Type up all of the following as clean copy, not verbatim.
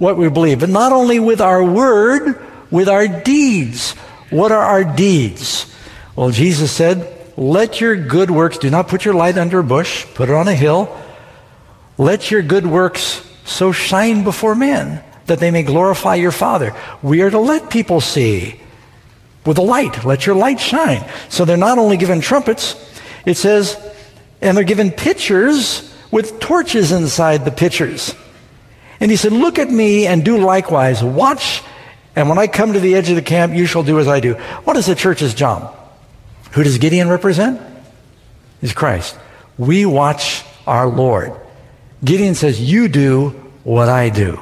what we believe, but not only with our word, with our deeds. What are our deeds? Well, Jesus said, let your good works, do not put your light under a bush, put it on a hill. Let your good works so shine before men that they may glorify your Father. We are to let people see with a light. Let your light shine. So they're not only given trumpets, it says, and they're given pitchers with torches inside the pitchers. And he said, look at me and do likewise. Watch, and when I come to the edge of the camp, you shall do as I do. What is the church's job? Who does Gideon represent? He's Christ. We watch our Lord. Gideon says, you do what I do.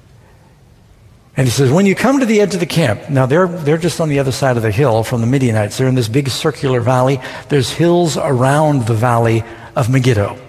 And he says, when you come to the edge of the camp, now they're just on the other side of the hill from the Midianites. They're in this big circular valley. There's hills around the valley of Megiddo.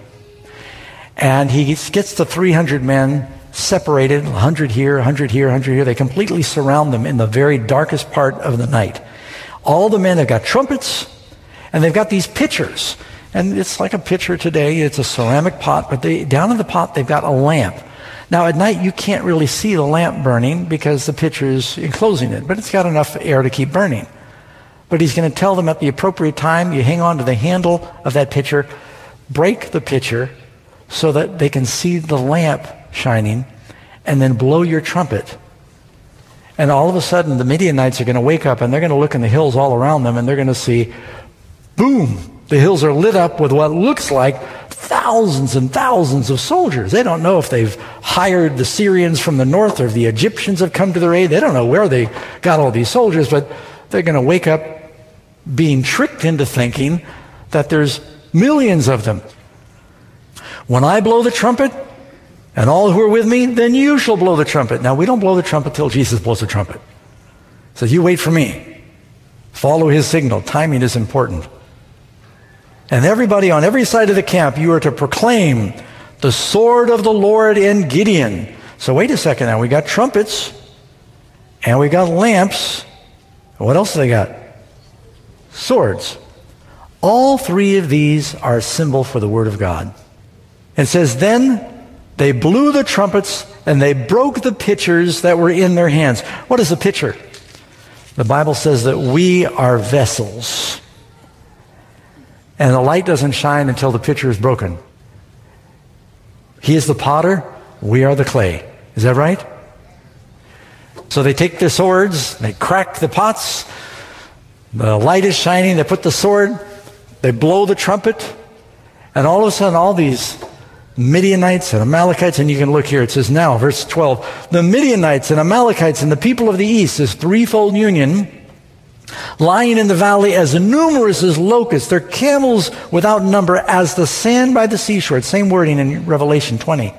And he gets the 300 men separated, 100 here, 100 here, 100 here. They completely surround them in the very darkest part of the night. All the men have got trumpets, and they've got these pitchers. And it's like a pitcher today. It's a ceramic pot, but down in the pot, they've got a lamp. Now, at night, you can't really see the lamp burning because the pitcher is enclosing it, but it's got enough air to keep burning. But he's going to tell them at the appropriate time, you hang on to the handle of that pitcher, break the pitcher so that they can see the lamp shining, and then blow your trumpet. And all of a sudden, the Midianites are going to wake up, and they're going to look in the hills all around them, and they're going to see, boom, the hills are lit up with what looks like thousands and thousands of soldiers. They don't know if they've hired the Syrians from the north or if the Egyptians have come to their aid. They don't know where they got all these soldiers, but they're going to wake up being tricked into thinking that there's millions of them. When I blow the trumpet, and all who are with me, then you shall blow the trumpet. Now, we don't blow the trumpet till Jesus blows the trumpet. So you wait for me. Follow his signal. Timing is important. And everybody on every side of the camp, you are to proclaim the sword of the Lord in Gideon. So wait a second now. We got trumpets, and we got lamps. What else do they got? Swords. All three of these are a symbol for the Word of God. It says, then they blew the trumpets, and they broke the pitchers that were in their hands. What is a pitcher? The Bible says that we are vessels. And the light doesn't shine until the pitcher is broken. He is the potter, we are the clay. Is that right? So they take their swords, they crack the pots, the light is shining, they put the sword, they blow the trumpet, and all of a sudden all these Midianites and Amalekites, and you can look here, it says now, verse 12, the Midianites and Amalekites and the people of the east, this threefold union, lying in the valley as numerous as locusts, their camels without number as the sand by the seashore. Same wording in Revelation 20.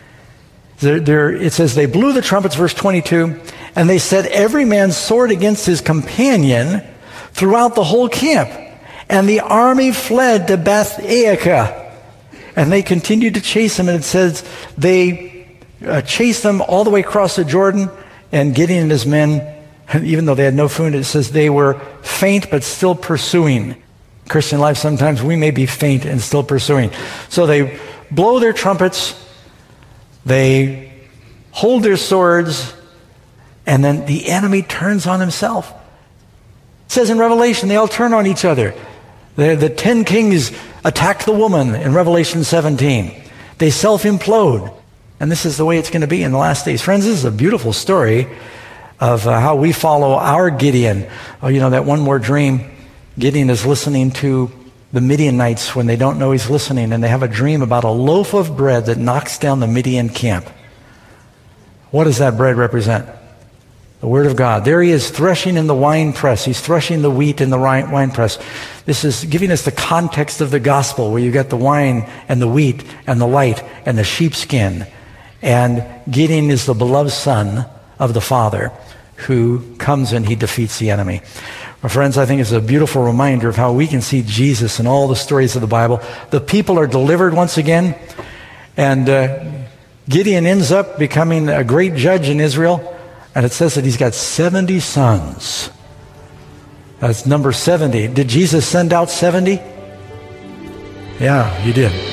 It says they blew the trumpets, verse 22, and they set every man's sword against his companion throughout the whole camp. And the army fled to Beth-Aekah. And they continued to chase them, and it says they chased them all the way across the Jordan, and Gideon and his men, even though they had no food, it says they were faint but still pursuing. Christian life, sometimes we may be faint and still pursuing. So they blow their trumpets, they hold their swords, and then the enemy turns on himself. It says in Revelation, they all turn on each other. The 10 kings attack the woman in Revelation 17. They self-implode. And this is the way it's going to be in the last days. Friends, this is a beautiful story of how we follow our Gideon. Oh, you know, that one more dream, Gideon is listening to the Midianites when they don't know he's listening, and they have a dream about a loaf of bread that knocks down the Midian camp. What does that bread represent? The Word of God. There he is threshing in the wine press. He's threshing the wheat in the wine press. This is giving us the context of the gospel, where you got the wine and the wheat and the light and the sheepskin. And Gideon is the beloved son of the Father who comes and he defeats the enemy. My friends, I think it's a beautiful reminder of how we can see Jesus in all the stories of the Bible. The people are delivered once again, and Gideon ends up becoming a great judge in Israel. And it says that he's got 70 sons. That's number 70. Did Jesus send out 70? Yeah, he did.